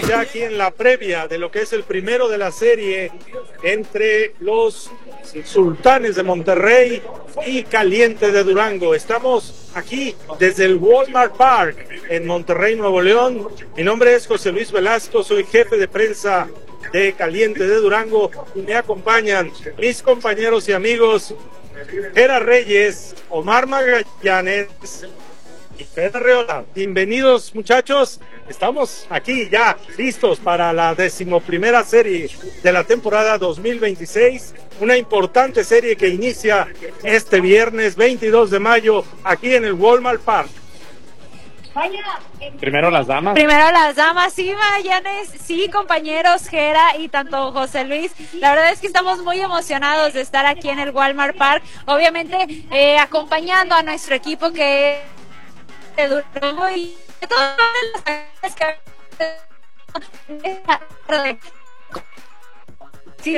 estamos ya aquí en la previa de lo que es el primero de la serie entre los Sultanes de Monterrey y Caliente de Durango. Estamos aquí desde el Walmart Park en Monterrey, Nuevo León. Mi nombre es José Luis Velasco, soy jefe de prensa de Caliente de Durango y me acompañan mis compañeros y amigos Gera Reyes, Omar Magallanes y Fede Reola. Bienvenidos, muchachos. Estamos aquí ya listos para la 11ª serie de la temporada 2026. Una importante serie que inicia este viernes 22 de mayo aquí en el Walmart Park. Primero las damas. Primero las damas, sí, Magallanes, sí, compañeros, Gera y tanto José Luis. La verdad es que estamos muy emocionados de estar aquí en el Walmart Park. Obviamente, acompañando a nuestro equipo que de Durango y de todas las que sí.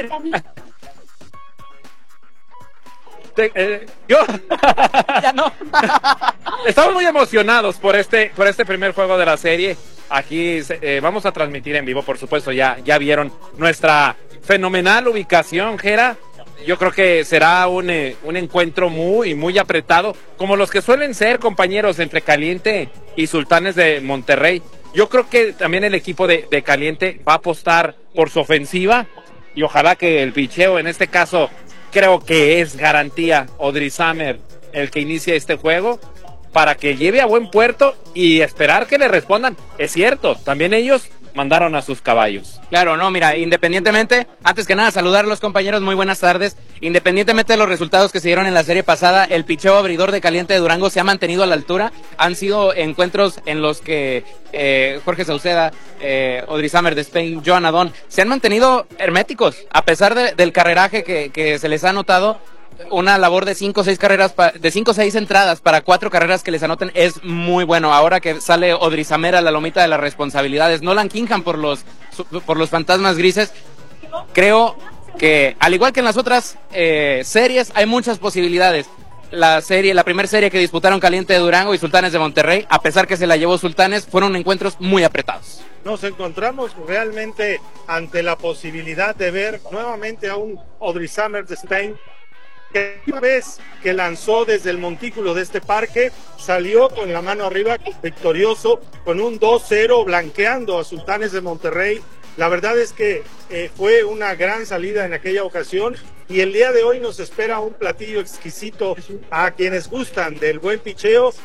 Yo ya no. Estamos muy emocionados por este primer juego de la serie. Aquí vamos a transmitir en vivo, por supuesto. Ya vieron nuestra fenomenal ubicación, Gera. Yo creo que será un encuentro muy apretado, como los que suelen ser, compañeros, entre Caliente y Sultanes de Monterrey. Yo creo que también el equipo de Caliente va a apostar por su ofensiva y ojalá que el picheo, en este caso, creo que es garantía Odrisamer el que inicie este juego para que lleve a buen puerto y esperar que le respondan. Es cierto, también ellos mandaron a sus caballos. Claro, no, mira, independientemente, antes que nada, saludar a los compañeros, muy buenas tardes. Independientemente de los resultados que se dieron en la serie pasada, el picheo abridor de Caliente de Durango se ha mantenido a la altura. Han sido encuentros en los que Jorge Sauceda, Odrisamer de Spain, Joan Adón, se han mantenido herméticos, a pesar del carreraje que se les ha notado. Una labor de 5 o 6 carreras, de 5 o 6 entradas para 4 carreras que les anoten es muy bueno. Ahora que sale Odrisamer a la lomita de las responsabilidades, Nolan Kingham por los fantasmas grises, creo que al igual que en las otras series hay muchas posibilidades. La primera serie que disputaron Caliente de Durango y Sultanes de Monterrey, a pesar que se la llevó Sultanes, fueron encuentros muy apretados. Nos encontramos realmente ante la posibilidad de ver nuevamente a un Odrisamer de Spain, que una vez que lanzó desde el montículo de este parque, salió con la mano arriba victorioso, con un 2-0 blanqueando a Sultanes de Monterrey. La verdad es que fue una gran salida en aquella ocasión y el día de hoy nos espera un platillo exquisito a quienes gustan del buen picheo.